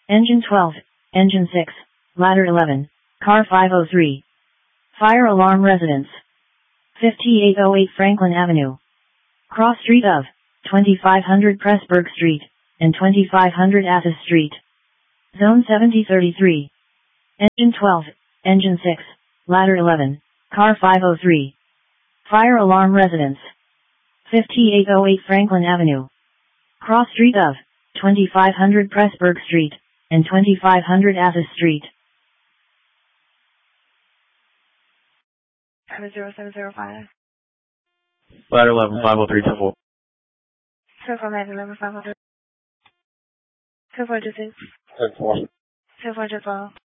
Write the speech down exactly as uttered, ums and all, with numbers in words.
Engine twelve, Engine six, Ladder eleven, Car five oh three. Fire alarm residence. fifty-eight oh eight Franklin Avenue. Cross street of twenty-five hundred Pressburg Street and twenty-five hundred Athos Street. Zone seventy thirty-three. Engine twelve, Engine six, Ladder eleven, Car five oh three. Fire alarm residence. fifty-eight oh eight Franklin Avenue. Cross street of twenty-five hundred Pressburg Street and twenty-five hundred Athos Street. zero seven zero five. Ladder eleven, five oh three, ten four. So from ladder eleven, five oh three. So four to six. ten four. So four to twelve.